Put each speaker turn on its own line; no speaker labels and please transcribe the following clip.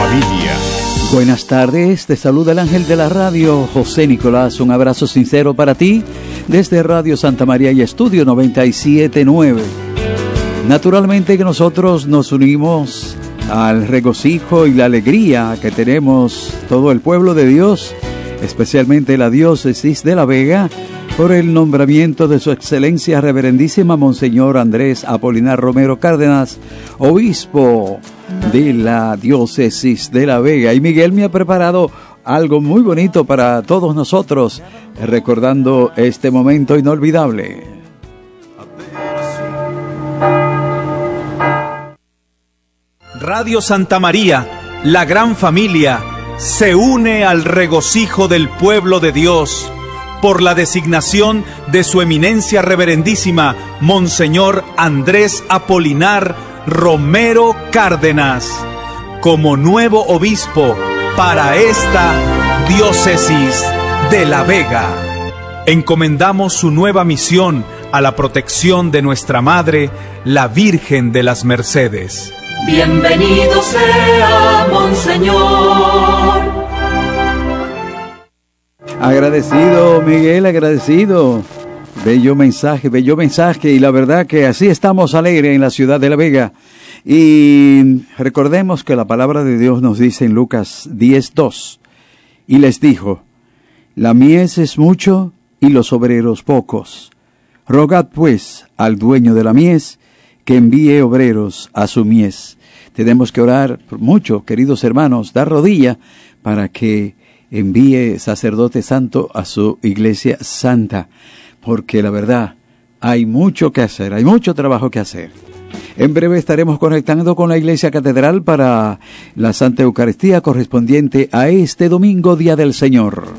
familia.
Buenas tardes, te saluda el ángel de la radio, José Nicolás. Un abrazo sincero para ti desde Radio Santa María y Estudio 97.9. Naturalmente que nosotros nos unimos al regocijo y la alegría que tenemos todo el pueblo de Dios, especialmente la diócesis de La Vega, por el nombramiento de su excelencia reverendísima Monseñor Andrés Apolinar Romero Cárdenas, obispo de la diócesis de La Vega. Y Miguel me ha preparado algo muy bonito para todos nosotros, recordando este momento inolvidable.
Radio Santa María, la gran familia, se une al regocijo del pueblo de Dios por la designación de su eminencia reverendísima Monseñor Andrés Apolinar Romero Cárdenas como nuevo obispo para esta diócesis de La Vega. Encomendamos su nueva misión a la protección de nuestra Madre, la Virgen de las Mercedes.
Bienvenido sea, Monseñor.
Agradecido, Miguel, agradecido. Bello mensaje, y la verdad que así estamos alegres en la ciudad de La Vega. Y recordemos que la palabra de Dios nos dice en Lucas 10:2, y les dijo: la mies es mucho y los obreros pocos. Rogad pues al dueño de la mies que envíe obreros a su mies. Tenemos que orar mucho, queridos hermanos, dar rodilla para que envíe sacerdote santo a su iglesia santa, porque la verdad, hay mucho que hacer, hay mucho trabajo que hacer. En breve estaremos conectando con la Iglesia Catedral para la Santa Eucaristía correspondiente a este domingo, Día del Señor.